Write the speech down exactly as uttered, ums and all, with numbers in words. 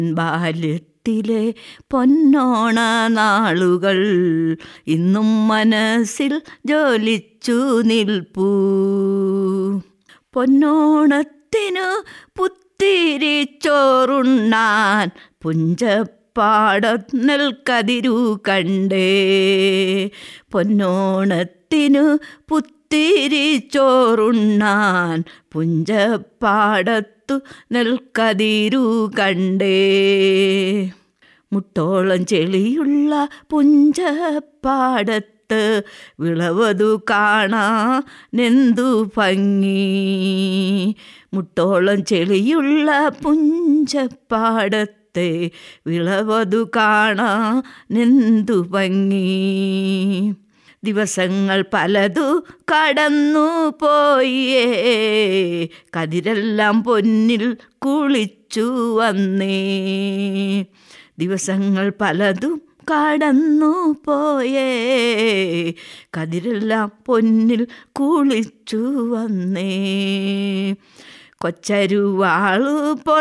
ബാല്യത്തിലെ പൊന്നോണ നാളുകൾ ഇന്നും മനസ്സിൽ ജ്വലിച്ചു നിൽപ്പൂ. പൊന്നോണത്തിനു പുത്തിരി ചോറുണ്ണാൻ പുഞ്ചപ്പാടം നെൽക്കതിരു കണ്ടേ. പൊന്നോണത്തിനു പുത്തിരി ചോറുണ്ണാൻ പുഞ്ചപ്പാടത്തു നെൽക്കതിരു കണ്ടേ. മുട്ടോളം ചെളിയുള്ള പുഞ്ചപ്പാടത്ത് വിളവതു കാണാനെന്തു ഭംഗി. മുട്ടോളം ചെളിയുള്ള പുഞ്ചപ്പാടത്തെ വിളവതു കാണാനെന്തു ഭംഗി. ദിവസങ്ങൾ പലതു കടന്നു പോയേ, കതിരെല്ലാം പൊന്നിൽ കുളിച്ചു വന്നേ. ദിവസങ്ങൾ പലതും കടന്നു പോയേ, കതിരെല്ലാം പൊന്നിൽ കുളിച്ചു വന്നേ. കൊച്ചരുവാളു പോൽ